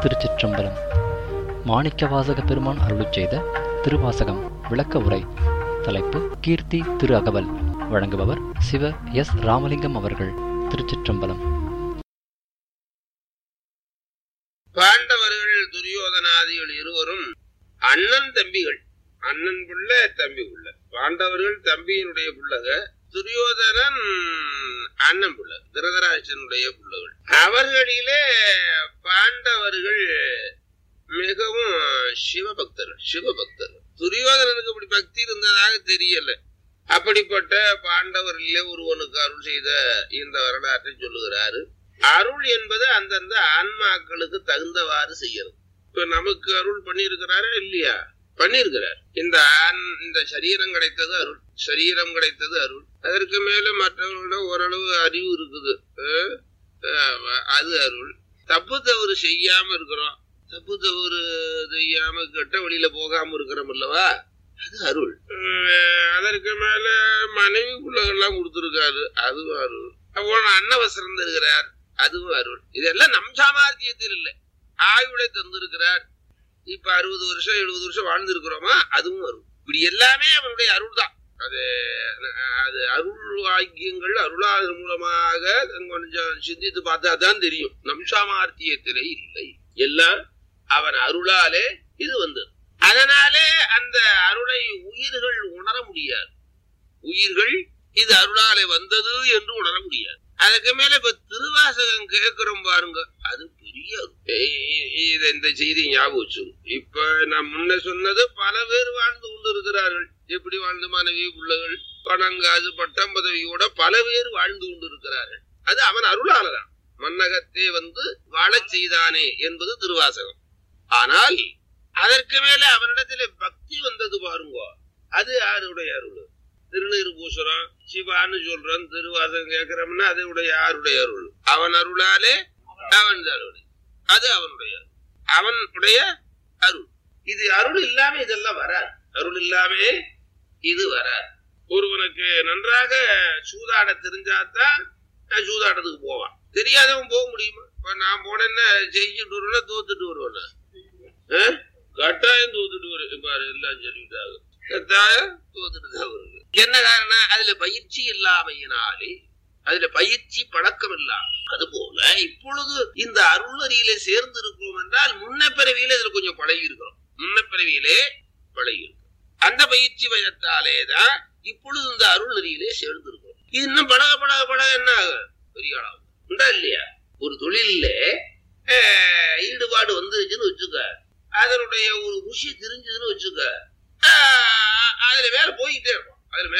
திருச்சிற்றம்பலம். மாணிக்கவாசக பெருமான் அருளிச் செய்த திருவாசகம் விளக்க உரை. தலைப்பு கீர்த்தி திரு அகவல். வழங்குபவர் சிவ எஸ் ராமலிங்கம் அவர்கள். திருச்சிற்றம்பலம். பாண்டவர்கள் துரியோதனாதிகள் இருவரும் அண்ணன் தம்பிகள். அண்ணன் புள்ள தம்பி புள்ள. பாண்டவர்கள் தம்பியினுடைய புள்ளக, துரியோதனன் அண்ணன் புள்ள, திருதராஷ்டிரனுடைய புள்ளகள். அவர்களிலே பாண்டவர்கள் மிகவும் சிவபக்தர்கள். துரியோதனனுக்கு அப்படி பக்தி இருந்ததாக தெரியல. அப்படிப்பட்ட பாண்டவர்களிலே ஒருவனுக்கு அருள் செய்த இந்த வரலாற்றை சொல்லுகிறாரு. அருள் என்பது அந்தந்த ஆன்மாக்களுக்கு தகுந்தவாறு செய்யறது. இப்ப நமக்கு அருள் பண்ணியிருக்கிறாரா இல்லையா? பண்ணியிருக்கிறார். இந்த சரீரம் கிடைத்தது அருள். சரீரம் கிடைத்தது அருள். அதற்கு மேல மற்றவர்களோட ஓரளவு அறிவு இருக்குது, அது அருள். தப்பு தவறு செய்யாம இருக்கிறோம். தப்பு தவறு செய்யாம கெட்ட வழியில போகாம இருக்கிறோம் அல்லவா, அது அருள். அதற்கு மேல மனைவி பிள்ளைகள்லாம் கொடுத்திருக்காரு, அதுவும் அருள். அப்போ அன்னவசரம் தருகிறார், அதுவும் அருள். இதெல்லாம் நம் சாமர்த்தியத்தில் இல்லை, ஆயுளை தந்திருக்கிறார். இப்ப 60 வருஷம் 70 வருஷம் வாழ்ந்து இருக்கிறோமா, அதுவும் அருள். இப்படி எல்லாமே அவனுடைய அருள் தான். அது அருள் வாக்கியங்கள் அருளாதன் மூலமாக கொஞ்சம் சிந்தித்து பார்த்தா தான் தெரியும். நம் சாமர்த்தியத்திலே இல்லை, எல்லாம் அவன் அருளாலே இது வந்தது. அதனாலே அந்த அருளை உயிர்கள் உணர முடியாது. உயிர்கள் இது அருளாலே வந்தது என்று உணர முடியாது. அதுக்கு மேல இப்ப திருவாசகம் கேட்கிறோம் பாருங்க, அது பெரிய இந்த செய்தி ஞாபகம் வச்சு. இப்ப நான் முன்ன சொன்னது, பல பேர் வாழ்ந்து கொண்டு இருக்கிறார்கள். எப்படி வாழ்ந்து, மனைவி பிள்ளைகள் பணங்காது பட்டம் பதவியோட பல பேர் வாழ்ந்து கொண்டு இருக்கிறார்கள். அது அவன் அருளாலதான். மன்னகத்தே வந்து வாழச் செய்தானே என்பது திருவாசகம். ஆனால் அதற்கு மேல அவனிடத்துல பக்தி வந்தது பாருங்க, அது யாருடைய அருள்? திருநீர் பூசுறான், சிவான்னு சொல்றான், திருவாசகம் கேட்கிறோம்னா அது யாருடைய அருள்? அவன் அருளாலே அவன் அருள், அது அவனுடைய அருள். இது அருள் இல்லாம இதெல்லாம் வராது. அருள் இல்லாம இது வராது. ஒருவனுக்கு நன்றாக சூதாட தெரிஞ்சாதான் சூதாட்டத்துக்கு போவான். தெரியாதவன் போக முடியுமா? இப்ப நான் போனேன்னா ஜெயிச்சுட்டு வருவேன், தோத்துட்டு வருவேன். கட்டாயம் தோத்துட்டு வருவேன். பாரு, எல்லாம் சொல்லிட்டாங்க, கட்டாயம் தோத்துட்டு தான் வருவேன். என்ன காரணம்? அதுல பயிற்சி இல்லாமையினாலே, அதுல பயிற்சி பழக்கம் இல்லாம. அது போல இப்பொழுது இந்த அருளறியிலே சேர்ந்து இருக்கிறோம் என்றால் முன்ன பிறவியிலே இதுல கொஞ்சம் பழகி இருக்கிறோம். அந்த பயிற்சி பயத்தாலேதான் இப்பொழுது இந்த அருள் நெறியிலே சேர்ந்து இருக்கிறோம். இது இன்னும் பழக என்ன ஆகும்? பெரிய ஆளாகும் உண்டா இல்லையா? ஒரு தொழில ஈடுபாடு வந்துருச்சுன்னு வச்சுக்க, அதனுடைய ஒரு ருசி தெரிஞ்சதுன்னு வச்சுக்க, அதுல மேல போயிட்டே இருக்கும்.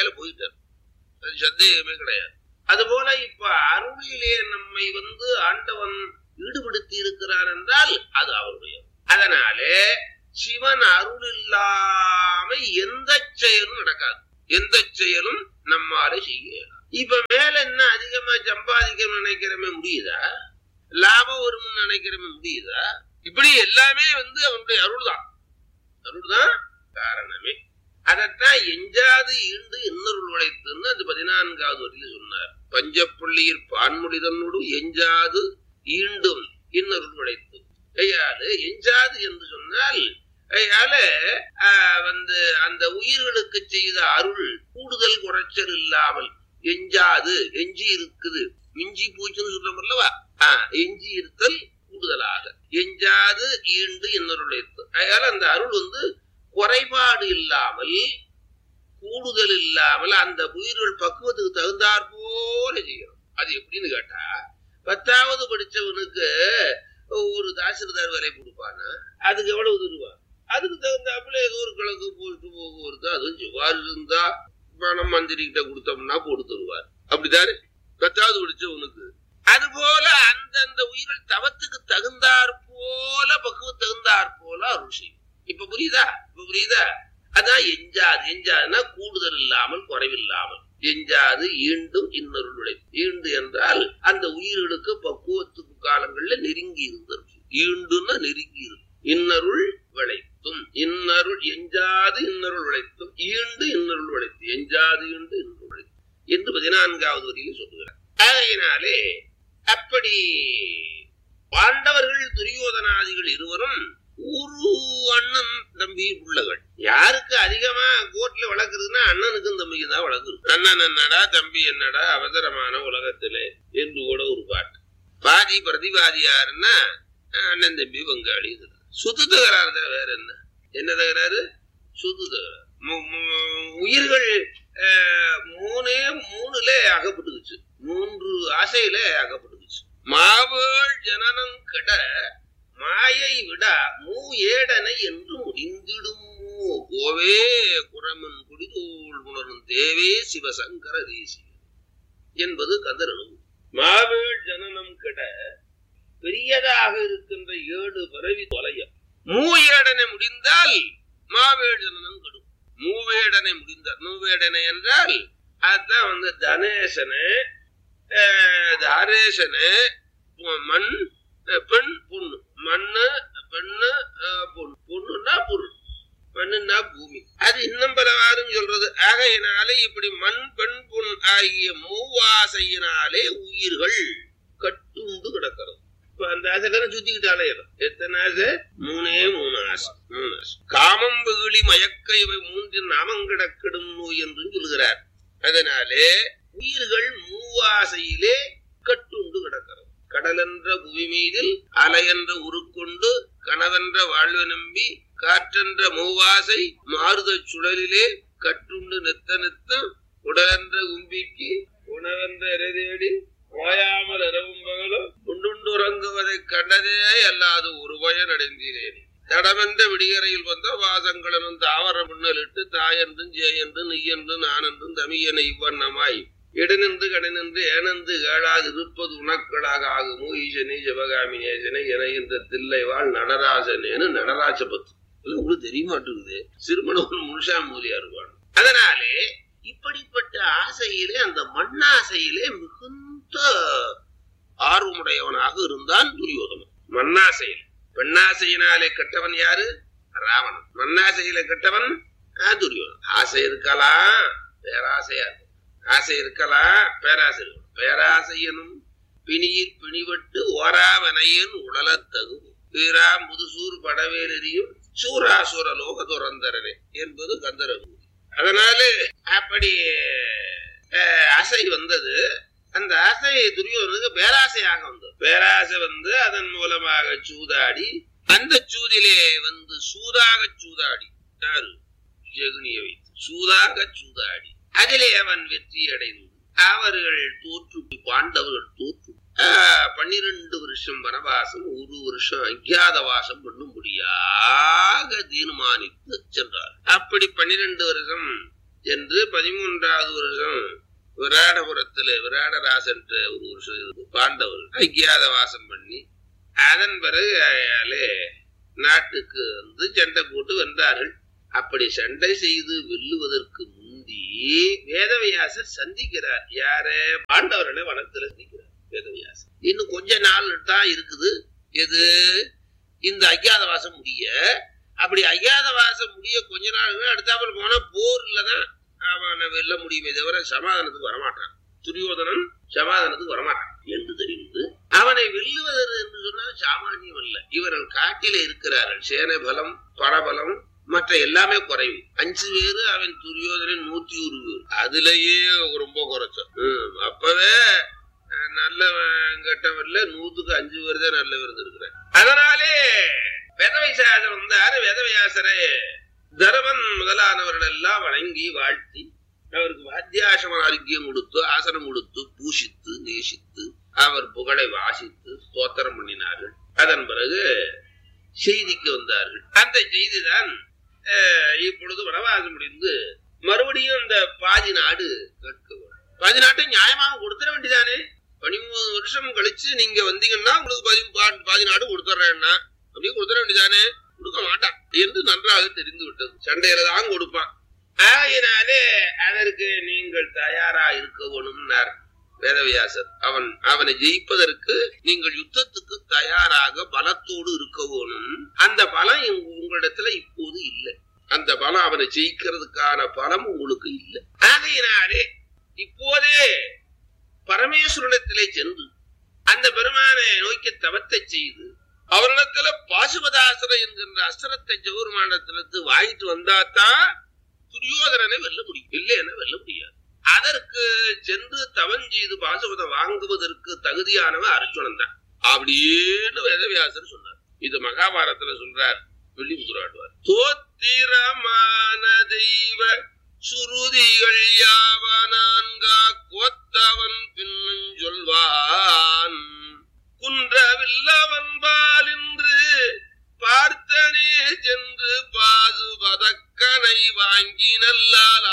அது சந்தேகமே கிடையாது. அதுபோல இப்ப அருளிலே நம்மை வந்து ஆண்டவன் ஈடுபடுத்தி இருக்கிறார் என்றால் அது அவருடைய. அதனாலே சிவன் அருள் இல்லாம எந்த செயலும் நடக்காது. எந்த செயலும் நம்மால செய்ய. இப்ப மேல என்ன அதிகமா சம்பாதிக்க நினைக்கிறமே முடியுதா? லாபம் வரும்னு நினைக்கிறமே முடியுதா? இப்படி எல்லாமே வந்து அவனுடைய அருள் தான் காரணமே. அதத்தான் எஞ்சாது ஈண்டு இன்னருள் உழைத்துன்னு அந்த 14வது வரியில சொன்னார். பஞ்சப்பள்ளியில் பான்மொழிதனோடு எஞ்சாது ஈண்டும் இன்னருள் உழைத்து. ஐயாலு எஞ்சாது என்று சொன்னால், ஐயால வந்து அந்த உயிர்களுக்கு செய்த அருள் கூடுதல் குறைச்சல் இல்லாமல் எஞ்சாது, எஞ்சி இருக்குது, மிஞ்சி பூச்சுன்னு சொல்றோம் அல்லவா, எஞ்சி இருத்தல் கூடுதலாக எஞ்சாது ஈண்டு இன்னருள் உழைத்து. ஐயால அந்த அருள் வந்து குறைபாடு இல்லாமல் கூடுதல் இல்லாமல் அந்த உயிர்கள் பக்குவத்துக்கு தகுந்தாற் போல செய்யணும். அது எப்படின்னு கேட்டா, 10வது படிச்சவனுக்கு ஒரு தாசில்தார் வேலை கொடுப்பானா, அதுக்கு எவ்வளவு தருவான்? அதுக்கு தகுந்தாப்புல ஏதோ ஒரு கிழக்கு போயிட்டு போகுவது. அதுவும் செவ்வாறு இருந்தா பணம் மந்திரிகிட்ட கொடுத்தோம்னா போட்டு தருவார். அப்படித்தானே 10வது படிச்சவனுக்கு. அது போல அந்தந்த உயிர்கள் தவத்துக்கு தகுந்தாற் போல பக்குவ தகுந்தாற் போல அருள் செய்யும். இப்ப புரியுதா? அதான் எஞ்சாதுன்னா கூடுதல் இல்லாமல் குறைவில்லாமல். எஞ்சாது ஈண்டும் இன்னருள் உழைத்து. ஈண்டு என்றால் அந்த உயிர்களுக்கு பக்குவத்துக்கு காலங்கள்ல நெருங்கி இருந்தது. ஈண்டுன்னா நெருங்கி இருக்கு. இன்னருள் விளைத்தும், இன்னருள் எஞ்சாது இன்னருள் விளைத்தும், ஈண்டு இன்னருள் விளைத்து, எஞ்சாது ஈண்டு இன்னருள் விளைத்து என்று 14வது வரியில சொல்லுகிறார். ஆகையினாலே அப்படி பாண்டவர்கள் துரியோதனாதி பாதிகள் இருவரும் ஒரு அண்ணன் தம்பி பிள்ளைகள். யாருக்கு அதிகமா கோர்ட்ல வளர்க்குறதுன்னா அண்ணனுக்கும் தம்பிக்கு தான் வளர்க்குது. அண்ணன் என்னடா தம்பி என்னடா அவசரமான உலகத்திலே என்று கூட ஒரு பாட்டு. பாதி பிரதிவாதி யாருன்னா அண்ணன் தம்பி பங்காளி. சுத்து தகராறு வேற என்ன தகராறு? சுத்து தகராறு. உயிர்கள் மூணுல அகப்பட்டுக்குச்சு, 3 ஆசையில அகப்பட்டுக்குச்சு. மாவேள் ஜனனம் கெட மாயை விட மூஏடனை என்று முடிந்திடும் கோவே குரமன் குடிதோள் உணரும் தேவே சிவசங்கர தேசிய என்பது கந்தரனு. மாவேள் ஜனனம் கெட பெரியதாக இருக்கின்ற 7 பிறவி தொலையம். மூஏடனை முடிந்தால் மாவேள் ஜனனம் கெடும். மூவேடனை முடிந்தார். மூவேடனை என்றால் அதுதான் தனேசனு தாரேசனு மண் பெண் பொண்ணு. மண்ணு பெண்ணு பொண்ணு. பொண்ணுன்னா பொருள், மண்ணுன்னா பூமி. அது இன்னும் பலவாறும் சொல்றது. ஆகையினாலே இப்படி மண் பெண் பொன் ஆகிய மூவாசையினாலே உயிர்கள் கட்டுண்டு கிடக்கிறது. இப்ப அந்த ஆசைக்கார சுத்திக்கிட்டாலே எத்தனை ஆசை? 3 ஆசை. காமம் வெகுளி மயக்க இவை 3 நாமம் கிடக்கிடும் நோய் என்று சொல்கிறார். அதனாலே உயிர்கள் மூவாசையிலே கட்டுண்டு கிடக்கிறது. கடலென்ற புவி மீதில் அலையென்ற உருக்கொண்டு கனவென்ற வாழ்வு நம்பி காற்றென்ற மூவாசை மாறுத சுழலிலே கட்டுண்டு நித்தம் உடலென்ற கும்பிக்கு உணவென்ற இறைதேடி ஓயாமல் இரவும் பகலும் உண்டுண்டு உறங்குவதை கண்டதே அல்லாது ஒரு பயன் அடைந்தேன். தடமென்ற விடிகரையில் வந்த வாசங்களும் தாவர முன்னலிட்டு தாயென்றும் ஜெயென்றும் நெய்யென்றும் நானென்றும் தமியனை இவ்வண்ணமாய் இடனின்று கடனின்று ஏனென்று கேளாது இருப்பது உனக்களாக ஆகுமோ ஈசனே சிவகாமினேசனை என இந்த தில்லை வாழ் நடராசனேன்னு நடராஜ பத்து உங்களுக்கு தெரிய மாட்டேங்குது. சிறுமணவன் முழுசா மூலியா இருப்பான். அதனாலே இப்படிப்பட்ட ஆசையிலே அந்த மண்ணாசையிலே மிகுந்த ஆர்வமுடையவனாக இருந்தான் துரியோதனன். மண்ணாசையில். பெண்ணாசையினாலே கெட்டவன் யாரு? ராவணன். மண்ணாசையில கெட்டவன் துரியோதனன். ஆசை இருக்கலாம், பேராசையா இருக்கும். ஆசை இருக்கலாம், பேராசை இருக்கும். பேராசையனும் பிணியில் பிணிவட்டு ஓராவனையன் உடலத்தகு வீரா முதுசூர் படவேலெறியும் சூராசுர லோக துறந்தரனே என்பது கந்தரகு. அதனால அப்படி ஆசை வந்தது. அந்த ஆசை துரியோதனுக்கு பேராசையாக வந்தது. பேராசை அதன் மூலமாக சூதாடி, அந்த சூதிலே சூதாக சூதாடி யாரு? ஜெகுனிய வைத்து சூதாக சூதாடி அதிலே அவன் வெற்றி அடைந்து அவர்கள் தோற்று, பாண்டவர்கள் தோற்று 12 வருஷம் வனவாசம், 1 வருஷம் அஞ்ஞாதவாசம் பண்ணும்படியாக தீர்மானித்து சென்றார். அப்படி 12 வருஷம் என்று 13வது வருஷம் விராடபுரத்துல விராடராசன் ஒரு வருஷம் இருந்து பாண்டவர்கள் அஞ்ஞாதவாசம் பண்ணி அதன் பிறகு நாட்டுக்கு சண்டை போட்டு வென்றார்கள். அப்படி சண்டை செய்து வெல்லுவதற்கு முந்தி வேதவியாசர் சந்திக்கிறார். யார? பாண்டவர்களை வனத்துல சந்திக்கிறார் வேதவியாசர். இன்னும் கொஞ்ச நாள் தான் இருக்குது. எது? இந்த அஞ்ஞாதவாசம் முடிய. அப்படி அஞ்ஞாதவாசம் முடிய கொஞ்ச நாள் அடுத்தாப்புல போனா போர் இல்லதான் அவனை வெல்ல முடியுமே தவிர சமாதானத்துக்கு வரமாட்டான். துரியோதனன் சமாதானத்துக்கு வரமாட்டான் என்று தெரிந்து அவனை வெல்லுவதற்கு என்று சொன்னால் சாமானியம் அல்ல. இவர்கள் காட்டில இருக்கிறார்கள். சேனை பலம், பரபலம் மற்ற எல்லாமே குறைவு. 5 பேரு, அவன் துரியோதனன் 101 பேர். அதுலயே ரொம்ப குறைச்ச. அப்பவே நல்லவன் கெட்டவன்ல 100க்கு 5 பேர் தான் நல்லவர் இருந்திருக்கிறார். அதனாலே வேதவியாசர் வந்தாரு. வேதவியாசரை தர்மன் முதலானவர்கள் எல்லாம் வணங்கி வாழ்த்தி அவருக்கு வாத்தியாசம ஆரோக்கியம் கொடுத்து ஆசனம் கொடுத்து பூஷித்து நேசித்து அவர் புகழை வாசித்து ஸ்தோத்திரம் பண்ணினார்கள். அதன் பிறகு செய்திக்கு வந்தார்கள். அந்த செய்திதான் இப்பொழுது வனவாசம் முடிந்து மறுபடியும் அந்த பாதி நாடு கேட்க வேண்டும். பாதி நாட்டை நியாயமாக கொடுத்துட வேண்டியதானே. 13 வருஷம் கழிச்சு நீங்க வந்தீங்கன்னா உங்களுக்கு பாதி நாடு கொடுத்துட்றேன்னா அப்படியே கொடுத்துட வேண்டியதானே. கொடுக்க மாட்டான் என்று நன்றாக தெரிந்து விட்டது. சண்டையில தான் கொடுப்பான். ஆகினாலே அதற்கு நீங்கள் தயாரா இருக்க வேணும்னார் வேதவியாசர். அவனை ஜெயிப்பதற்கு நீங்கள் யுத்தத்துக்கு தயாராக பலத்தோடு இருக்க வேணும். அந்த பலம் உங்களிடத்துல இப்போது இல்லை. அந்த பலம் அவனை ஜெயிக்கிறதுக்கான பலம் உங்களுக்கு இல்லை. ஆகையினாலே இப்போதே பரமேஸ்வரனிடத்திலே சென்று அந்த பெருமானை நோக்கி தவத்தை செய்து அவரிடத்துல பாசுபதாஸ்திரம் என்கின்ற அஸ்திரத்தை ஜெகருமானத்திலிருந்து வாங்கிட்டு வந்தாதான் துரியோதனனை வெல்ல முடியும், இல்லைன்னா வெல்ல முடியாது. அதற்கு சென்று தவம் செய்து பாசுபதம் வாங்குவதற்கு தகுதியானவன் அர்ஜுனன் தான் அப்படின்னு வேதவியாசர் சொன்னார். இது மகாபாரதத்துல சொல்றார். வில்லிபுத்தூராடுவார். தோத்திரமான தெய்வ சுருதிகள் யாவனான்கா கோத்தவன் பின்னும் சொல்வான் குன்றவில்லவன் பாலின்று பார்த்தனே சென்று பாசுபதக்கனை வாங்கி நல்லால்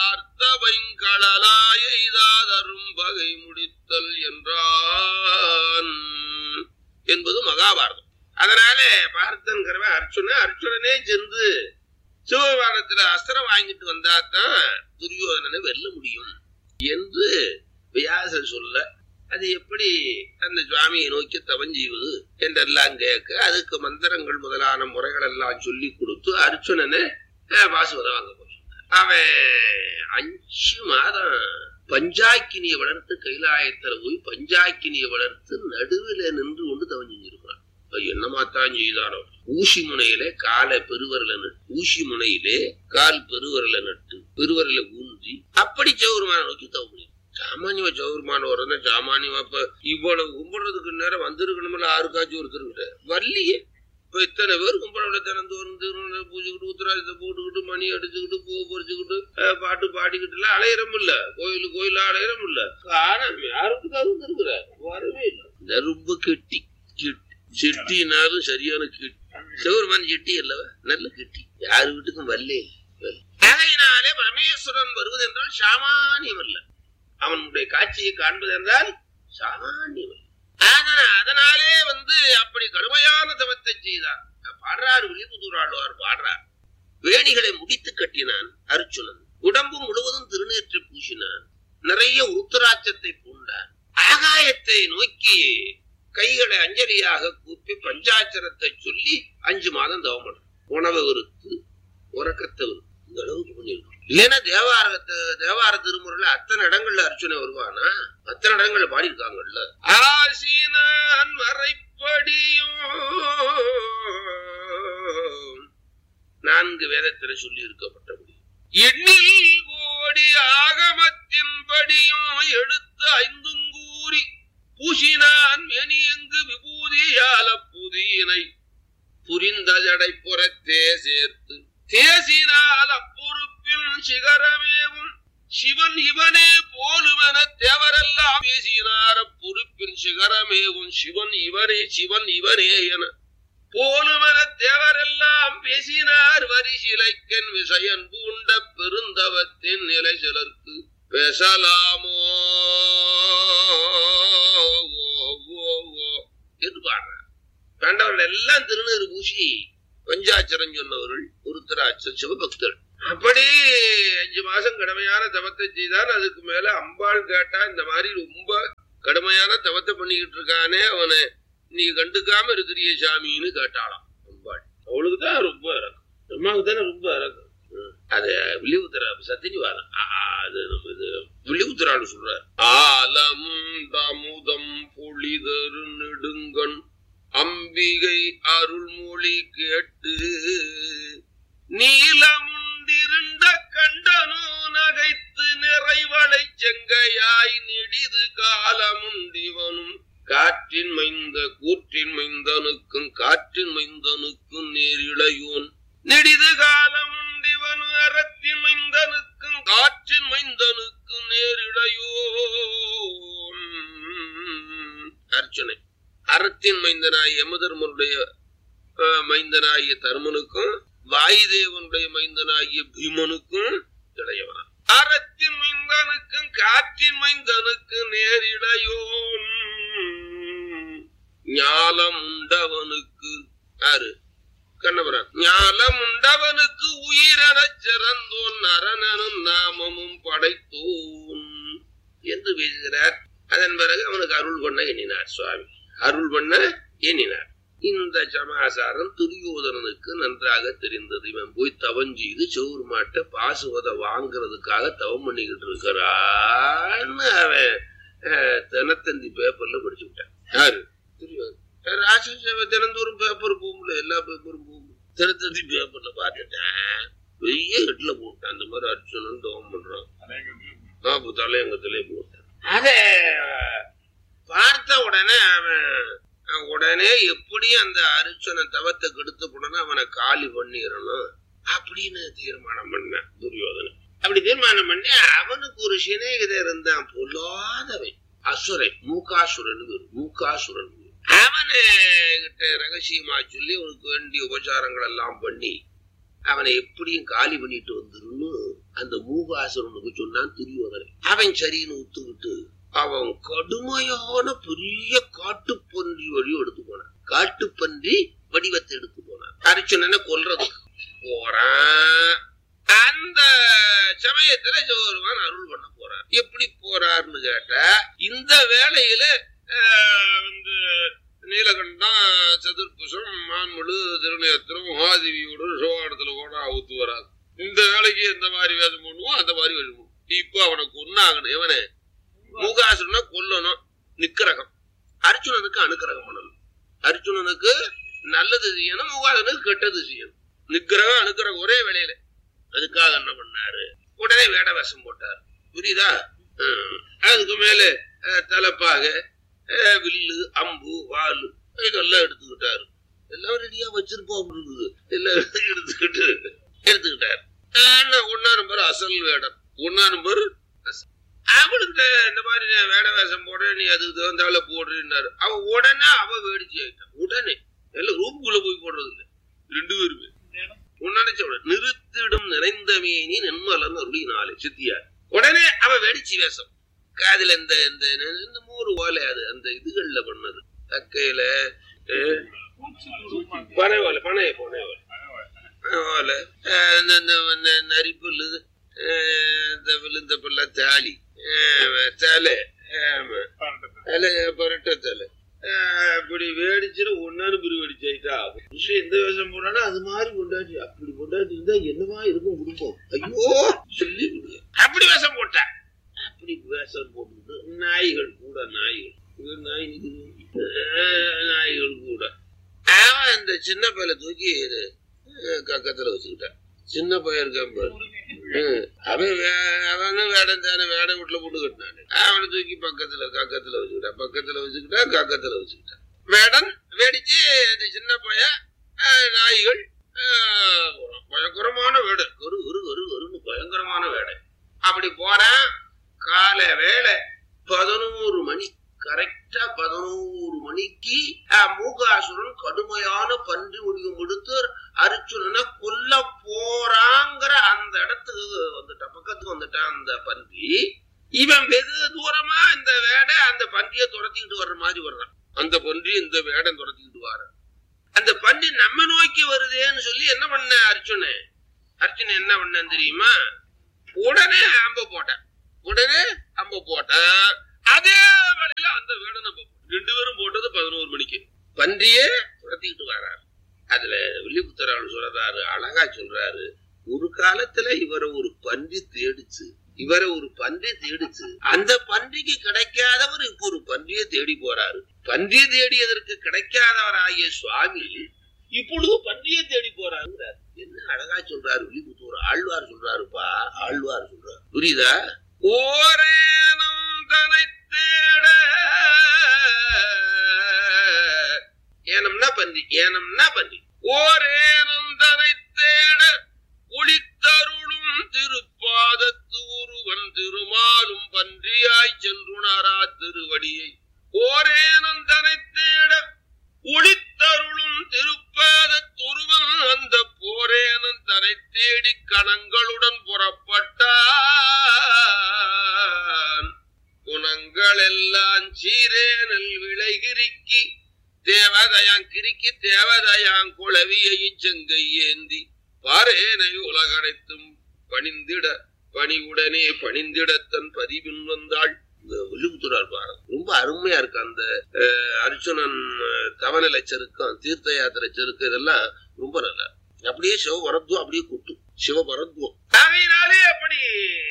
ஆர்த்தவைங்களலாயெய்தாதரும் பகை முடித்தல் என்றான் என்பது மகாபாரதம். அதனாலே பார்த்தன்கிறவன் அர்ச்சுனனே சென்று சிவபெருமானத்துல அஸ்திரம் வாங்கிட்டு வந்தாதான் துரியோதனனை வெல்ல முடியும் என்று வியாசர் சொல்ல, அது எப்படி அந்த சுவாமியை நோக்கி தவம் செய்வது என்றெல்லாம் கேட்க அதுக்கு மந்திரங்கள் முதலான முறைகள் எல்லாம் சொல்லி கொடுத்து அர்ச்சுனனை பாசுபதம் வாங்க போகிறான். அவன் 5 மாதம் பஞ்சாக்கினியை வளர்த்து கைலாயத்துல போய் பஞ்சாக்கினியை வளர்த்து நடுவில் நின்று கொண்டு தவம் செஞ்சிருக்கிறான். என்னமாத்தான் செய்தானோ, ஊசி முனையில காலை பெருவரல நட்டு, ஊசி முனையிலே கால் பெருவரல நட்டு பெருவரல ஊன்றி அப்படி சௌருமான நோக்கி தவம் பண்ணி. சாமானியமா சௌருமான வரனா சாமானியமா இப்ப இவ்வளவு கும்பிடுறதுக்கு நேரம் வந்திருக்கணும்ல, ஆறுக்காச்சும் ஒருத்தருக்கு வரலையே. இப்ப இத்தனை பேர் கும்பிட தினந்தோறும் பூஜைக்கிட்டு உத்தராஜத்தை போட்டுக்கிட்டு மணி அடிச்சுக்கிட்டு பூ பறிச்சுக்கிட்டு பாட்டு பாடிக்கிட்டு எல்லாம் அலையிறம் இல்ல, கோயிலா அலையிறம் இல்ல. காரணம் யாருக்கு தகுந்திருக்கிற வரவே இல்லை. ரொம்ப கெட்டி செட்டினாலும் சரியான கெட்டி. சிவருமான் செட்டி அல்லவா, நல்ல கெட்டி, யாரு வீட்டுக்கும் வரலே. அதனாலே பரமேஸ்வரன் வருவது என்றால் சாமானியம் அல்ல, அவனுடைய காட்சியை காண்பது என்றால் சாமானியம் அல்ல. அதனாலே அப்படி கடுமையான தவத்தை செய்தார். பாடுறாரு வில்லிபுத்தூராழ்வார் பாடுறார். வேணிகளை முடித்து கட்டினான் அர்ச்சுனன், உடம்பு முழுவதும் திருநீற்றை பூசினான், நிறைய உருத்தராட்சத்தை பூண்டான், ஆகாயத்தை நோக்கி கைகளை அஞ்சலியாக கூப்பி பஞ்சாட்சரத்தை சொல்லி 5 மாதம் தவம் பண்ண, உணவை வெறுத்து உறக்கத்தை வெறுத்து இந்த அளவுக்கு பண்ணிருக்கோம். இல்லைன்னா தேவார திருமுறையில அத்தனை இடங்கள்ல அர்ச்சுனை வருவானா, அத்தனை இடங்கள்ல பாடியிருக்காங்கல்ல. ஆசினான் மறைப்படியும் 4 வேதத்தில சொல்லி இருக்கப்பட்டபடி எண்ணில் கோடி ஆகமத்தின்படியும் எடுத்து 5 கூறி பூசினான் மேனி எங்கு விபூதியால புதியினை புரிந்த ஜடை புறத்தே சேர்த்து தேசினால் அப்பொறுப்பில் சிகரமேவும் சிவன் இவனே போலுமென தேவரெல்லாம் பேசினார். பொறுப்பின் சிகரமேவும் சிவன் இவனே என போலுமென தேவரெல்லாம் பேசினார். வரிசிலைக்கன் விஷயன் பூண்ட பெருந்தவத்தின் நிலை சிலர்க்கு பேசலாமோ என்று பாடுறார். கண்டவர்கள் எல்லாம் திருநீறு பூசி பஞ்சாட்சரம் சொன்னவர்கள் உருத்தராட்சர் சிவபக்தர். அப்படி 5 மாசம் கடுமையான தவத்தை செய்தான். அதுக்கு மேல அம்பாள் கேட்டா, இந்த மாதிரி ரொம்ப கடுமையான தவத்தை பண்ணிக்கிட்டு இருக்கானே அவனை நீ கண்டுக்காம இருக்கிறிய சாமின்னு கேட்டாளாம் அம்பாள். அவளுக்குதான் ரொம்ப இறக்கும், அம்மாவுக்கு தானே ரொம்ப இறக்கும். அது வில்லிபுத்திர சத்தியவாதம். அது வில்லிபுத்திரான்னு சொல்றார். ஆலமும் தமுதம் பொழிதரு நெடுங்கண் அம்பிகை அருள்மொழி கேட்டு நீலமுண்டிருண்ட கண்டனோ நகைத்து நிறைவளை செங்கையாய் நெடிது காலமுண்டிவனும் காற்றின் மைந்த கூற்றின் மைந்தனுக்கும் காற்றின் மைந்தனுக்கும் நேரிழையோன் நெடிது காலமுண்டிவனு அறத்தின் மைந்தனுக்கும் காற்றின் மைந்தனுக்கும் நேரிழையோன். அர்ச்சனை. அறத்தின் மைந்தனாய் யமதர்மனுடைய மைந்தனாகிய தர்மனுக்கும் வாயுதேவனுடைய மைந்தனாகிய பீமனுக்கும் இளையவனா. அறத்தின் மைந்தனுக்கும் காற்றின் மைந்தனுக்கும் நேரிடையோன். ஞாலம் உண்டவனுக்கு யாரு? கண்ணபுரான். ஞாலம் உண்டவனுக்கு உயிரெனச் சிறந்தோன் அரணனும் நாமமும் படைத்தோன் என்று பேசுகிறார். அதன் பிறகு அவனுக்கு அருள் பண்ண எண்ணினார் சுவாமி. அருள் பண்ண எண்ணினார். இந்த சமாசாரம் துரியோதனனுக்கு நன்றாக தெரிந்தது. இவன் போய் தவம் செய்து சௌர்மாட்ட பாசுவதை வாங்குறதுக்காக தவம் பண்ணிக்கிட்டு இருக்கிறான்னு அவன் தினத்தந்தி பேப்பர்ல படிச்சு விட்டான். யாரு? துரியோதனன். ராசசேவை தினந்தோறும் பேப்பர் போகும்ல, எல்லா பேப்பரும் போகும். தினத்தடி பேப்பர்ல பாத்துட்டேன், பெரிய ஹெட்ல போட்டேன். அந்த மாதிரி அர்ச்சனன் தவம் பண்றான், தலையங்கத்திலே போட்டேன். அத பார்த்த உடனே அவன் உடனே எப்படியும் அந்த அர்ச்சனன் தவத்தை கெடுத்து போனா அவனை காலி பண்ணிடணும் அப்படின்னு தீர்மானம் பண்ண துரியோதனன். அப்படி தீர்மானம் பண்ணி அவனுக்கு ஒரு சிநேகிதர் இருந்தான், பொல்லாதவன், அசுரன், மூகாசுரன். மூகாசுரன் அவனை கிட்ட ரகசியமா சொல்லி அவனுக்கு வேண்டிய உபச்சாரங்கள் எல்லாம் பண்ணி அவனை எப்படியும் காலி பண்ணிட்டு வந்துருன்னு அந்த மூகாசுரனுக்கு சொன்னான் துரியோதனன். அவன் சரின்னு ஒத்துக்கிட்டு அவன் கடுமையான பெரிய காட்டுப்பன்றி வழி எடுத்து போனான். காட்டுப்பன்றி வடிவத்தை எடுத்து போனான். அர்ச்சுனனை கொல்றதுக்கு போறான். அந்த சமயத்துல சிவபெருமான் அருள் பண்ண போறார். எப்படி போறாருன்னு கேட்டா, இந்த வேளையில வந்து நீலகண்டம், சதுர்புஷம், மான்முழு, திருநேத்திரம், மகாதேவியோடு சோகாடத்துல ஓடா ஊத்து வராது. இந்த வேலைக்கு எந்த மாதிரி வேதம் பண்ணுவோம் அந்த மாதிரி வேணும். இப்போ அவனை கொன்னாகணும். எவனே? மூகாசுரனை கொல்லணும். நிக்கிரகம். அர்ச்சுனனுக்கு அனுக்கிரகம் பண்ணணும். அர்ச்சுனனுக்கு நல்லது செய்யணும், மூகாசுரனுக்கு கெட்டது செய்யணும். நிக்கிரகம் அனுக்கிரகம் ஒரே வேலையில. அதுக்காக என்ன பண்ணாரு, உடனே வேட வேஷம் போட்டார். புரியுதா? அதுக்கு மேல தலைப்பாக, வில்லு, அம்பு, வால் இதெல்லாம் எடுத்துக்கிட்டாரு. எல்லாம் ரெடியா வச்சிருப்போம். எல்லாம் எடுத்துக்கிட்டாரு. ஒன்னா நம்பர் அசல் வேடம், ஒன்னா நம்பர். அவனுக்கு இந்த மாதிரி வேட வேஷம் போட, நீ அதுக்கு தகுந்தால போடுறாரு. அவன் உடனே அவ வேடிச்சு ஆயிட்டான். உடனே எல்லாம் ரூமுக்குள்ள போய் போடுறது இல்லை, ரெண்டு பேருமே நிறுத்திடும் நிறைந்தமேனி நென்மலன் அருளினாலே சித்தியார். உடனே அவ வெடிச்சு வேஷம். காதுல இந்த மூறு ஓலை, அது அந்த இதுகள்ல பண்ணது. தக்கையில பனை ஓலை, பனை ஓலை, நரிப்புல்லு, விழுந்த பிள்ளை தாலி, தலை, பரட்ட தலை, அப்படி வேடிச்சுட்டு ஒன்னானு பிரி வெடிச்சாயிட்டா. எந்த வேஷம் போடானா அது மாதிரி கொண்டாடி. அப்படி கொண்டாடி இருந்தா என்னவா இருக்கும் குடும்பம்? ஐயோ சொல்லி அப்படி வேஷம் போட்டா. அப்படி வேஷம் போட்டு நாய்கள் கூட, நாய்கள் கூட அவன் இந்த சின்ன பையல தூக்கி கக்கத்துல வச்சுக்கிட்டான். சின்ன பையன் இருக்கான், அவன் வேடம் தானே, வேட வீட்டுல போட்டு கட்டினானு. அவனை தூக்கி கக்கத்துல வச்சுக்கிட்டான். வேடன் வேடிச்சு அந்த சின்ன பையன், நாய்கள், பயங்கரமான வேடை, பயங்கரமான வேடை. அப்படி போறான். கால வேலை 11 மணி, கரெக்டா 11 மணிக்கு மூகாசுரன் கடுமையான பன்றி முடிவும் எடுத்து அர்ச்சுனனை கொல்ல போறாங்கிற அந்த இடத்துக்கு வந்துட்டான். பக்கத்துக்கு வந்துட்டான் அந்த பன்றி. இவன் வெகு தூரமா இந்த வேடை அந்த பன்றியை துரத்திக்கிட்டு வர்ற மாதிரி வர்றான். அந்த பன்றி இந்த வேடை துரத்திக்கிட்டு வர, அந்த பன்றி நம்ம நோக்கி வருதேன்னு சொல்லி என்ன பண்ண அர்ச்சுனன் என்ன பண்ண தெரியுமா? உடனே அம்ப போட்டான். அதே வேளையில அந்த வேடனை ரெண்டு பேரும் போட்டது 11 மணிக்கு. பன்றியே துரத்திக்கிட்டு வர்றாரு. அதுல வில்லிபுத்தரால் சொல்றாரு, அழகா சொல்றாரு, ஒரு காலத்துல இவரை ஒரு பன்றி தேடிச்சு, அந்த பன்றிக்கு கிடைக்காதவர் இப்ப ஒரு பன்றியை தேடி போறாரு. பன்றியை தேடியதற்கு கிடைக்காதவராகிய சுவாமி இப்பொழுது பன்றியை தேடி போறாரு. என்ன அழகா சொல்றாரு வில்லிபுத்தூர் ஆழ்வார் சொல்றாருப்பா, ஆழ்வார் சொல்றாரு. புரியுதா? ஓரேனம் தனை தேட, ஏனம்னா பன்றி, ஓரேனம் தனை தேட ஒளித்தருளும் திருப்பாதத்து ஒருவன் திருமாலும் பன்றியாய் சென்றுணரா திருவடியை. ஓரேனம் தனை தேட ஒளித்தருளும் திருப்பாதத்தொருவன் அந்த போரேனன் தனை தேடி கணங்களுடன் புறப்பட்டான். குணங்கள் எல்லாம் சீரேனல் விளைகிரிக்கி தேவதையாங் குளவியையும் செங்கை ஏந்தி பாரேனை உலகடைத்தும் பணிந்திட பணிவுடனே பணிந்திடத்தன் பதிவின் வந்தாள். வில்லிபுத்தூரார் பாரதம் ரொம்ப அருமையா இருக்கு. அந்த அர்ச்சுனன் தவநிலை செருக்கம், தீர்த்த யாத்திரை செருக்கு, இதெல்லாம் ரொம்ப நல்லா. அப்படியே சிவபரத்துவம் அப்படியே கூட்டும், சிவபரத்துவம். அதனாலே அப்படி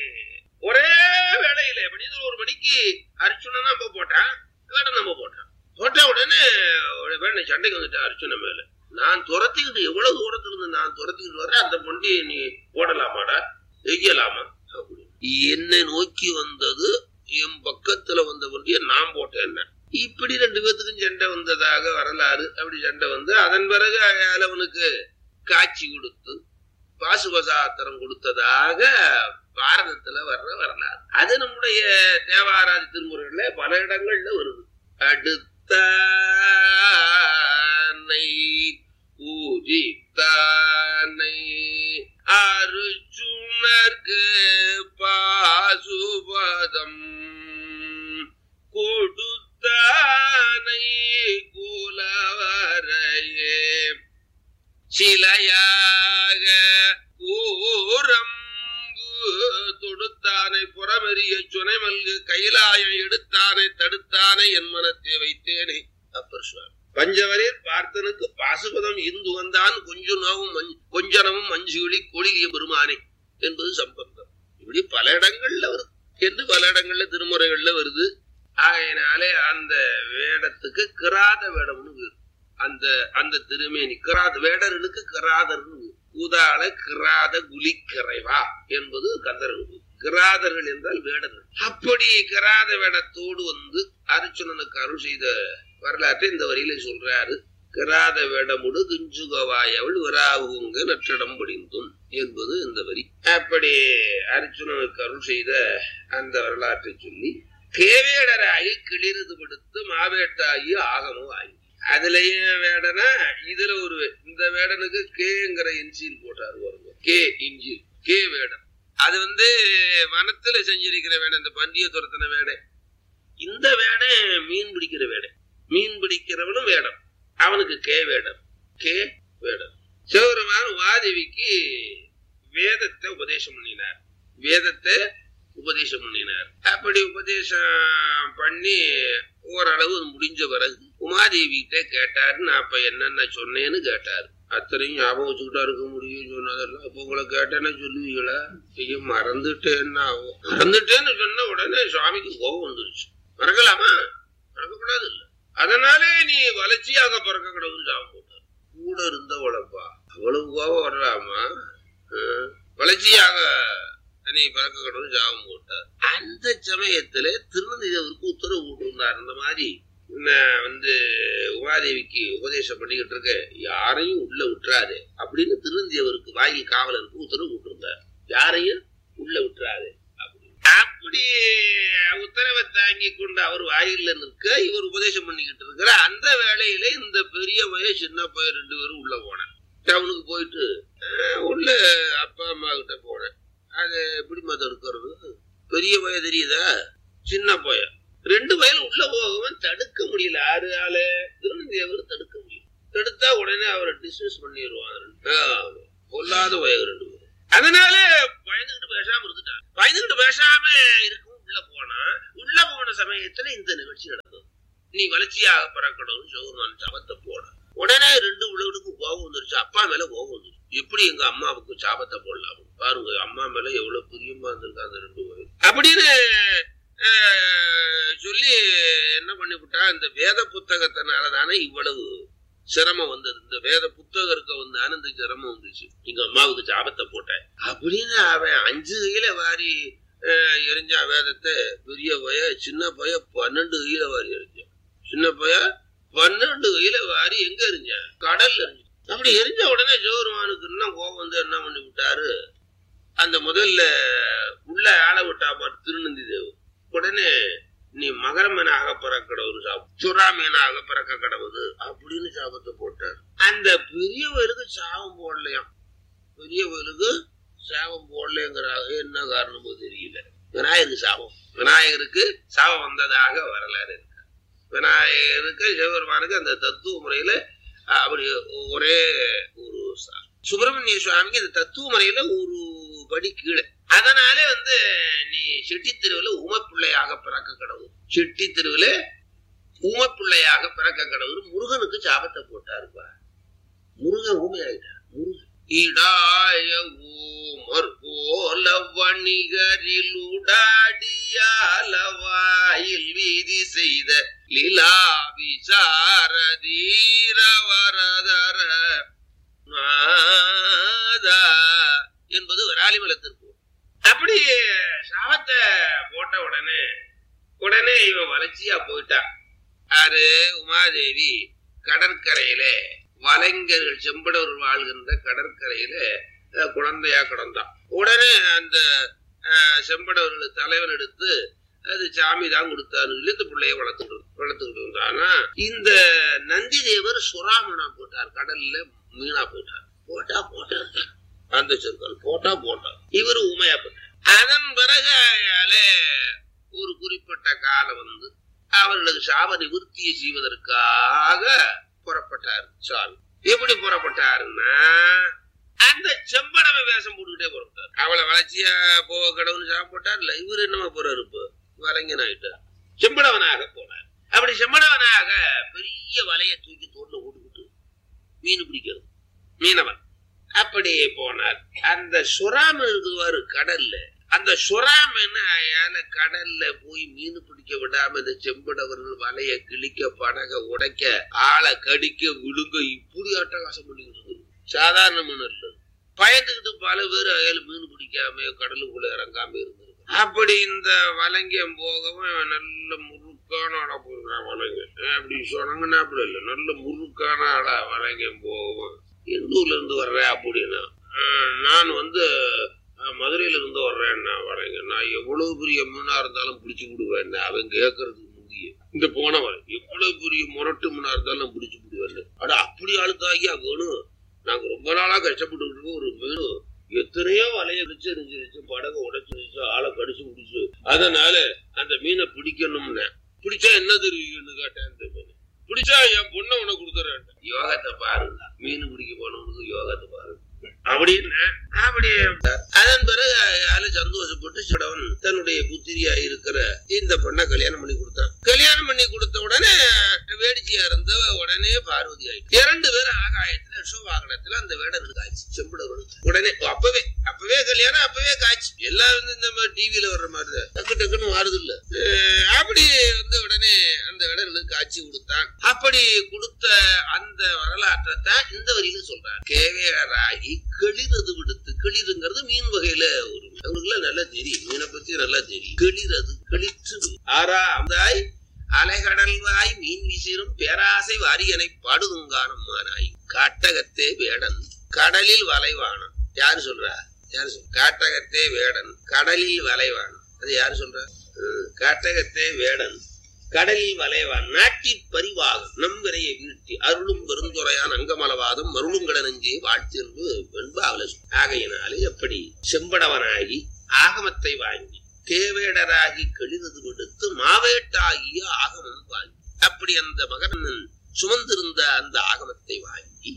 ஒரே வேளையில 11 மணிக்கு அர்ச்சுனன் நம்ம போட்டான், வேடம் நம்ம போட்டான். போட்ட உடனே சண்டைக்கு வந்துட்டா அர்ச்சனை மேல. நான் துரத்திக்கிட்டு எவ்வளவு தூரத்துல இருந்து நான் துரத்திக்கிட்டு வர்றேன், அந்த பொண்டியை நீ போடலாமாடா, எய்யலாமா அப்படி. என்னை நோக்கி வந்தது, என் பக்கத்துல வந்த பொண்டியை நான் போட்டேன். இப்படி 2 பேத்துக்கும் சண்டை வந்ததாக வரலாறு. அப்படி சண்டை வந்து அதன் பிறகு அவனுக்கு காட்சி கொடுத்து பாசுபசாத்திரம் கொடுத்ததாக பாரதத்துல வர்ற வரலாறு. அது நம்முடைய தேவாராதி திருமுறைகள்ல பல இடங்கள்ல வருது. அடுத்தானை ஊதித்தானை அருச்சுனர்க்கு பாசுபதம் கொடுத்தானை குலவரையே சிலையாக கூரம்பு தொடுத்தானை புறமெறிய சுனை மல்கு கைலாயம் எடுத்தானை தடுத்தானை என் மனத்தை வைத்தேனே. அப்பர் சுவாமி பஞ்சவரில் பார்த்தனுக்கு பாசுபதம் இந்து வந்தான் கொஞ்சனமும் மஞ்சுகளி கொடிய பெருமானே என்பது சம்பந்தம். இப்படி பல இடங்கள்ல வருது என்று பல இடங்கள்ல திருமுறைகள்ல வருது. ஆகையினாலே அந்த வேடத்துக்கு கிராத வேடம்னு அந்த திருமேனி கிராத வேடர்களுக்கு கிராதர்னு கூதாள கிராத குலிக்கரைவா என்பது கந்தர்கள். கிராதர்கள் என்றால் வேடர்கள். அப்படி கிராத வேடத்தோடு வந்து அர்ச்சுனனுக்கு அருள் செய்த வரலாற்றை இந்த வரியில சொல்றாரு. கிராத வேடமுடு கிஞ்சுகவாயவள் விராவுங்க நற்றிடம் படிந்தும் என்பது இந்த வரி. அப்படி அர்ச்சுனனுக்கு அருள் செய்த அந்த வரலாற்றை சொல்லி கேவேடராகி கிளிரது படுத்து மாவேட்டாகி ஆகமும் வாங்கி. அதுலயும் வேடனா இதுல ஒரு இந்த வேடனுக்கு கேங்கிற இன்சில் போட்டாரு வருங்க. கே இன்சில் கே வேடம். அது வனத்துல செஞ்சிருக்கிற வேடம், இந்த பந்திய துரத்தின வேடம். இந்த வேடம் மீன் பிடிக்கிற வேடம். மீன் பிடிக்கிறவனும் வேடம், அவனுக்கு கே வேடம். கே வேடம். சிவபெருமான வாதேவிக்கு வேதத்தை உபதேசம் பண்ணினார். வேதத்தை உபதேசம் பண்ணினார். அப்படி உபதேசம் பண்ணி ஓரளவு முடிஞ்ச பிறகு உமாதேவிகிட்ட கேட்டாரு. நான் அப்ப என்னென்ன சொன்னேன்னு கேட்டாரு. அத்தனையும் ஞாபகம் வச்சுக்கிட்டா இருக்க முடியும் சொன்னதெல்லாம். அப்ப உங்களை கேட்டேன்னா சொல்லுவீங்களா? ஐயோ மறந்துட்டேன்னா ஆகும். மறந்துட்டேன்னு சொன்ன உடனே சுவாமிக்கு கோபம் வந்துருச்சு. மறக்கலாமா? மறக்கக்கூடாது இல்ல. அதனாலே நீ வளர்ச்சியாக பிறக்க கூடாதுன்னு சாபம் போட்டார். கூட இருந்தவளப்பா அவ்வளவு கோபம் வரலாமா? வளர்ச்சியாக நீ பிறக்க கடவுள் ஜாபம் போட்டார். அந்த சமயத்துல திருநந்திதேவருக்கு உத்தரவு போட்டிருந்தார். இந்த மாதிரி உமாதேவிக்கு உபதேசம் பண்ணிக்கிட்டு இருக்க, யாரையும் உள்ள விட்டுறாது அப்படின்னு திருநந்திதேவருக்கு வாயில் காவலருக்கு உத்தரவு போட்டிருந்தார். யாரையும் உள்ள விட்டுறாது அப்படி உத்தரவை தாங்கி கொண்டு அவர் வாயில நிற்க இவர் உபதேசம் பண்ணிக்கிட்டு இருக்கிற அந்த வேளையில இந்த பெரிய பைய சின்ன பைய 2 பேரும் உள்ள போனேன். டவுனுக்கு போயிட்டு உள்ள அப்பா அம்மா கிட்ட போனேன். அது எப்படி மதம் இருக்கிறது? பெரிய பைய தெரியுதா, சின்ன பைய 2 வயல் உள்ள போகவன் தடுக்க முடியல. 6 ஆளு திருநந்திதேவர் தடுக்க முடியல. தடுத்தா உடனே அவரை டிஸ்மிஸ் பண்ணிடுவாங்க. பொல்லாத பய 2 பேரும். அதனால பயந்துகிட்டு பேசாம இருந்துட்டான். பயந்துகிட்டு பேசாம இருக்கும் உள்ள போன சமயத்துல இந்த நிகழ்ச்சி நடந்தது. நீ வளர்ச்சியாக பிறக்கணும் சிவபெருமான் சாபத்தை போட. உடனே 2 உலகத்துக்கும் கோபம் வந்துருச்சு. அப்பா மேல கோபம் வந்துருச்சு. எப்படி எங்க அம்மாவுக்கு சாபத்தை போடலாம் பாருங்க, அம்மா மேல எவ்வளவு பிரியமா இருந்திருக்காங்க 2 பேரும் அப்படின்னு சொல்லி என்ன பண்ணிவிட்டா, இந்த வேத புத்தகத்தினாலதானே இவ்வளவு சிரமம் வந்தது. இந்த வேத புத்தகருக்கு ஆனந்த சிரமம் வந்துச்சு. எங்க அம்மாவுக்கு சாபத்தை போட்டேன் அப்படின்னு அவன் 5 கையில வாரி எரிஞ்சா வேதத்தை. பெரிய பைய சின்ன பைய 12 கையில வாரி எரிஞ்சான். சின்ன பைய 12 கையில வாரி எங்க எரிஞ்சான்? கடல்ல எரிஞ்சு. அப்படி எரிஞ்ச உடனே சிவபெருமானுக்கு இன்னும் கோபம் வந்து என்ன பண்ணி விட்டாரு, அந்த முதல்ல உள்ள ஆள விட்டா பாரு திருநந்திதேவர். உடனே நீ மகரமேனாக பிறக்க கடவுள் சாபம், சுறாமீனாக பிறக்க கடவுது அப்படின்னு சாபத்தை போட்டார். அந்த பெரிய வயலுக்கு சாபம் போடலையாம். பெரிய வயலுக்கு சாபம் போடலைங்கிறாக என்ன காரணமோ தெரியல. விநாயகருக்கு சாபம் வந்ததாக வரலாறு இருக்கு. விநாயகருக்கு சிவபெருமானுக்கு அந்த தத்துவ முறையில அப்படி ஒரே ஒரு சுப்பிரமணிய சுவாமிக்கு இந்த தத்துவ முறையில ஒரு படி கீழே. அதனாலே நீ செட்டி தெருவுல ஊமப்பிள்ளையாக பிறக்க கடவுள், செட்டி தெருவுல ஊமப்பிள்ளையாக பிறக்க கடவுள் முருகனுக்கு சாபத்தை போட்டாருப்பா. முருகன் ஊமையாயிட்டார். முருகன் இடாய ஊமர் போல வணிகரில் உடாடியாலவாயில் வீதி செய்த லீலா விசாரதீர வரதர நாதா என்பது விராலிமலத்திற்கு. அப்படி சாபத்தை போட்ட உடனே இவன் வளர்ச்சியா போயிட்டான். ஆறு உமாதேவி கடற்கரையில வலைஞர்கள் செம்படவர் வாழ்கின்ற கடற்கரையில குழந்தையா கிடந்தான். உடனே அந்த செம்படவர்கள் தலைவன் எடுத்து அது சாமி தான் கொடுத்தாரு இந்த பிள்ளைய வளர்த்துக்கிட்டு வந்தானா. இந்த நந்தி தேவர் சுறாமனா போட்டார், கடல்ல மீனா போட்டார். போட்டா அந்த சொற்கள் போட்டா இவரு உமையா போட்டார். அதன் பிறகு ஒரு குறிப்பிட்ட காலம் வந்து அவர்களுக்கு சாப நிவர்த்தியை செய்வதற்காக புறப்பட்டார் சாமி. எப்படி புறப்பட்டாருன்னா அந்த செம்படவை வேஷம் போட்டுக்கிட்டே புறப்பட்டார். அவளை வளர்ச்சியா போக கடவுள் சாப்பிட்டார். இல்ல இவரு என்னமா போறாரு, இப்ப வலைஞன் ஆயிட்டார், செம்படவனாக போனார். அப்படி செம்படவனாக பெரிய வலையை தூக்கி தோல்ல ஓட்டுக்கிட்டு மீன் பிடிக்கிறது மீனவன் அப்படி போனார். அந்த சுறாம இருக்குவாரு கடல்ல, அந்த சுறாம கடல்ல போய் மீன் பிடிக்க விடாம இந்த செம்படவர்கள் வலைய கிழிக்க படக உடைக்க ஆளை கடிக்க விழுங்க இப்படி அட்டகாசம் பண்ணிக்கிட்டு சாதாரண மீன் இல்ல. பயந்துக்கிட்டு பல பேர் அயல் மீன் பிடிக்காம கடலுக்குள்ள இறங்காம இருந்திருக்கு. அப்படி இந்த வலைங்கம் போகவும் நல்ல முறுக்கான ஆளா போயிருக்கான். வலைங்க அப்படி சொன்னாங்கன்னா அப்படி இல்லை, நல்ல முறுக்கான ஆளா வலைங்கம் போகவும். எந்த ஊர்ல இருந்து வர்றேன் அப்படின்னா, நான் வந்து மதுரையில இருந்து வர்றேன்னா வரைங்க, நான் எவ்வளவு பெரிய மீனா இருந்தாலும் பிடிச்சு விடுவேன். அவன் கேட்கறதுக்கு முந்திய இந்த போனவன் எவ்வளவு பெரிய முரட்டு மீனா இருந்தாலும் நான் பிடிச்சு விடுவேன். அட அப்படி ஆளுக்காகியா வேணும். நாங்க ரொம்ப நாளா கஷ்டப்பட்டு ஒரு மீன் எத்தனையோ வலைய வச்சு படக உடைச்சு ஆளை கடிச்சு முடிச்சு, அதனால அந்த மீனை பிடிக்கணும்னு பிடிச்சா என்ன தெரியுன்னு கேட்டேன். அந்த மீன் பிடிச்சா என் பொண்ணை உனக்கு கொடுத்துறேன். யோகத்தை பாருங்க, மீன் பிடிக்க போனவனுக்கு யோகத்தை பாருங்க அப்படின்னு. அப்படி அதன் பிறகு சந்தோஷப்பட்டு சிடவன் தன்னுடைய புத்திரியா இருக்கிற இந்த பொண்ணை கல்யாணம் பண்ணி கொடுத்தான். கல்யாணம் பண்ணி கொடுத்த உடனே வேடிக்கையா இருந்த உடனே பார்வதி ஆயிட்டு 2 பேரும் ஆகாயத்துல வாகனத்துல அந்த வேடன் காய்ச்சி செம்படவன் உடனே அப்பவே கல்யாணம் அப்பவே காய்ச்சி. எல்லாம் வந்து இந்த மாதிரி டிவியில வர்ற மாதிரி டக்குன்னு மாறுது இல்ல. அப்படி வந்து உடனே அந்த வேடனுக்கு காய்ச்சி கொடுத்தான். அப்படி கொடுத்த அந்த வரலாற்றை தான் இந்த வரியில சொல்றார். கேவேராகி கெளிரது விடுத்து, கெளிருங்கிறது மீன் வகையில ஒரு அவங்களுக்கு நல்லா தெரியும், மீனை பத்தி நல்லா தெரியும். கெளிரது கெளிற்று ஆறாய் அலைகடல்வாய் மீன் வீசிரும் பேராசை வாரியனை பாடுதுங்கானம் மானாய் காட்டகத்தே வேடன் கடலில் வலைவானம். யாரு சொல்றா? காட்டகத்தே வேடன் கடலில் வலைவானம். அது யாரு சொல்ற? காட்டகத்தே வேடன் கடலில் வலைவான் நாட்டிற் பரிவாக நம்பிரையை வீழ்த்தி அருளும் பெருந்துரையான் அங்கமலவாதம் மருளும் கடனஞ்சே வாழ்த்தியல்பு வெண்பாவல. ஆகையினாலே எப்படி செம்படவனாகி ஆகமத்தை வாங்கி தேவேடராகி கெளிரது விடுத்து மாவேட்டாகிய ஆகமம் வாங்கி, அப்படி அந்த மகன் சுமந்திருந்த அந்த ஆகமத்தை வாங்கி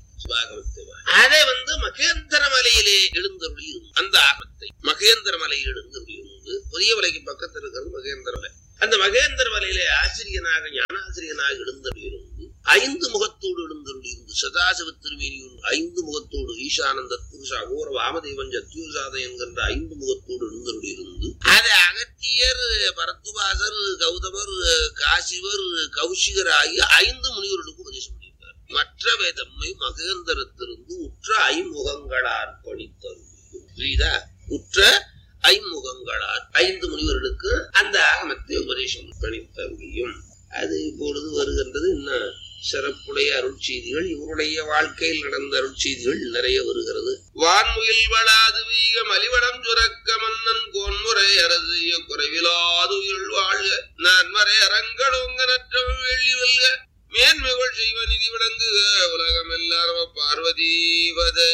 அதை வந்து மகேந்திர மலையிலே எழுந்தருளி இருந்து, அந்த ஆகமத்தை மகேந்திர மலையில் எழுந்தருளி இருந்து, புதிய மலைக்கு பக்கத்தில் இருக்கிறது மகேந்திர மலை. அந்த மகேந்திர மலையிலே ஆசிரியனாக ஞானாசிரியனாக எழுந்தருளி இருந்து 5 முகத்தோடு எழுந்தருளி இருந்து சதாசிவ திருமேனியும் 5 முகத்தோடு ஈசானந்த புருஷ அகோர வாமதேவன் ஜத்யூசாத என்கின்ற 5 முகத்தோடு எழுந்தருளி இருந்து அதை அகத்தியர் பரத்துவாசர் கௌதமர் காசிவர் கௌஷிகர் ஆகிய 5 முனிவர்களுக்கு உபதேசம் பண்ணியிருக்கார். மற்றவை தம்மை மகேந்திரத்திலிருந்து உற்ற 5 முகங்களார் பணித்தரும். புரியுதா? உற்ற 5 முகங்களார் 5 முனிவர்களுக்கு அந்த ஆகமத்தை உபதேசம் பணித்தருளியும். அது இப்பொழுது வருகின்றது. இன்னும் சிறப்புடைய அருள் செய்திகள், இவருடைய வாழ்க்கையில் நடந்த அருள் செய்திகள் நிறைய வருகிறது. வான்முகில் வளாது வீக மலிவடம் சுரக்க மன்னன் கோன்முறை அரசு குறைவிலாது வாழ்க நன்மறை அரங்கடோங்க நற்றவள் வெள்ளி வெல்க மேன்மைகள் செய்வ நிதி விளங்குக உலகம் எல்லாரும் பார்வதி வதே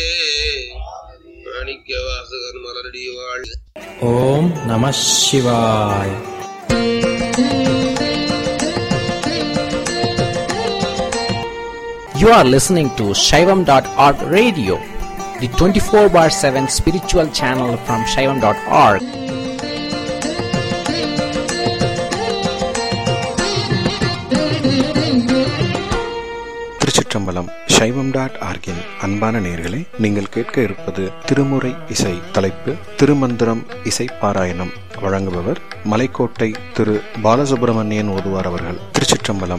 மாணிக்க வாசகன் மலரடி வாழ்க. ஓம் நம சிவாய். You are listening to Shaivam.org radio, the 24/7 spiritual channel from Shaivam.org. திருச்சிற்றம்பலம். சைவம்.org-இன் அன்பான நேயர்களே, நீங்கள் கேட்க இருப்பது திருமுறை இசை. தலைப்பு திருமந்திரம் இசை பாராயணம். வழங்குபவர் மலைக்கோட்டை திரு பாலசுப்பிரமணியன் ஓதுவார் அவர்கள். திருச்சிற்றம்பலம்.